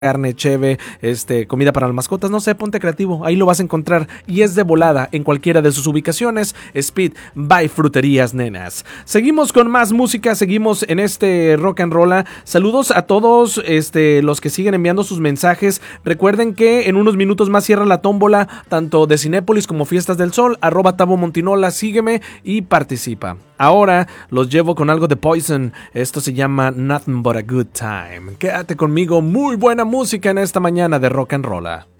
carne, cheve, comida para las mascotas, no sé, ponte creativo, ahí lo vas a encontrar y es de volada en cualquiera de sus ubicaciones. Speed by Fruterías Nenas. Seguimos con más música, seguimos en este rock and roll. Saludos a todos los que siguen enviando sus mensajes. Recuerden que en unos minutos más cierra la tómbola tanto de Cinépolis como Fiestas del Sol. @Tabo Montinola, sígueme y participa. Ahora los llevo con algo de Poison. Esto se llama Nothing But a Good Time. Quédate conmigo, muy buena música en esta mañana de rock and roll.